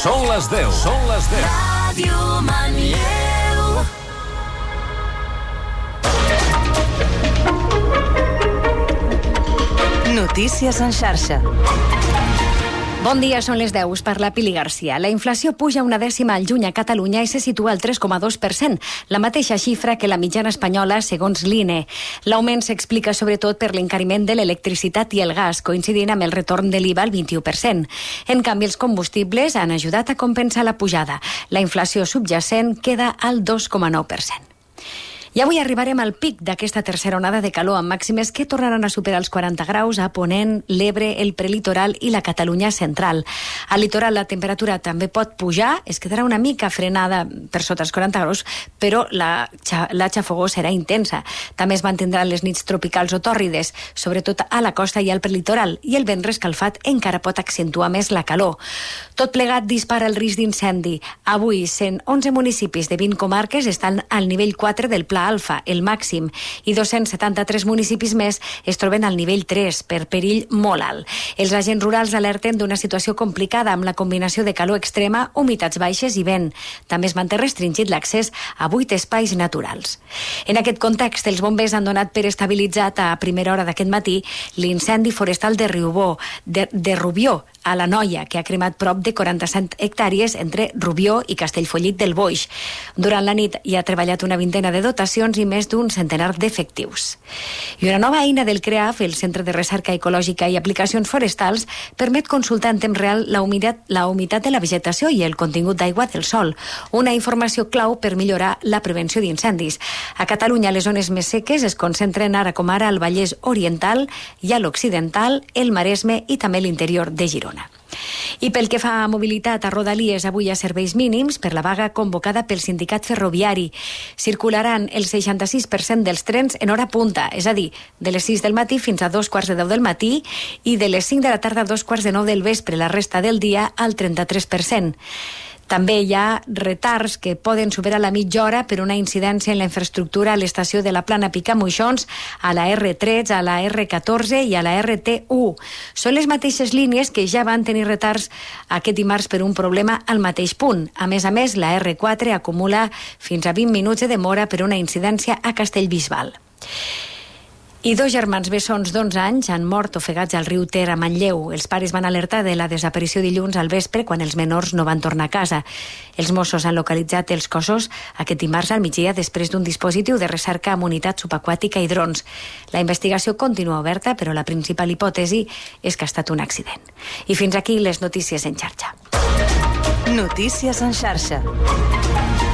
Són les 10. Són les 10. Ràdio Manlleu. Notícies en xarxa. Bon dia, són les 10, us parla Pili Garcia. La inflació puja una dècima al juny a Catalunya i se situa al 3,2%, la mateixa xifra que la mitjana espanyola, segons l'INE. L'augment s'explica sobretot per l'encariment de l'electricitat i el gas, coincidint amb el retorn de l'IVA al 21%. En canvi, els combustibles han ajudat a compensar la pujada. La inflació subjacent queda al 2,9%. I avui arribarem al pic d'aquesta tercera onada de calor amb màximes que tornaran a superar els 40 graus a Ponent, l'Ebre, el prelitoral i la Catalunya central. Al litoral la temperatura també pot pujar, es quedarà una mica frenada per sota els 40 graus, però la xafogor serà intensa. També es mantindran les nits tropicals o tòrrides, sobretot a la costa i al prelitoral, i el vent rescalfat encara pot accentuar més la calor. Tot plegat dispara el risc d'incendi. Avui, 111 municipis de 20 comarques estan al nivell 4 del Pla Alfa, el màxim, i 273 municipis més es troben al nivell 3, per perill molt alt. Els agents rurals alerten d'una situació complicada amb la combinació de calor extrema, humitats baixes i vent. També es manté restringit l'accés a 8 espais naturals. En aquest context, els bombers han donat per estabilitzat a primera hora d'aquest matí l'incendi forestal de Rubió, a la Noia, que ha cremat prop de 47 hectàrees entre Rubió i Castellfollit del Boix. Durant la nit hi ha treballat una vintena de dotacions i més d'un centenar d'efectius. I una nova eina del CREAF, el Centre de Recerca Ecològica i Aplicacions Forestals, permet consultar en temps real la humitat de la vegetació i el contingut d'aigua del sòl, una informació clau per millorar la prevenció d'incendis. A Catalunya, les zones més seques es concentren ara com ara al Vallès Oriental i a l'Occidental, el Maresme i també l'interior de Girona. I pel que fa a mobilitat a Rodalies, avui hi ha serveis mínims per la vaga convocada pel sindicat ferroviari. Circularan el 66% dels trens en hora punta, és a dir, de les 6 del matí fins a 2:15 del matí i de les 5 de la tarda a 2:15 del vespre, la resta del dia al 33%. També hi ha retards que poden superar la mitja hora per una incidència en la infraestructura a l'estació de la Plana Picamoixons, a la R13, a la R14 i a la RT1. Són les mateixes línies que ja van tenir retards aquest dimarts per un problema al mateix punt. A més, la R4 acumula fins a 20 minuts de demora per una incidència a Castellbisbal. I 2 germans bessons d'11 anys han mort ofegats al riu Ter a Manlleu. Els pares van alertar de la desaparició dilluns al vespre quan els menors no van tornar a casa. Els Mossos han localitzat els cossos aquest dimarts al migdia després d'un dispositiu de recerca amb unitat subaquàtica i drons. La investigació continua oberta, però la principal hipòtesi és que ha estat un accident. I fins aquí les notícies en xarxa. Notícies en xarxa.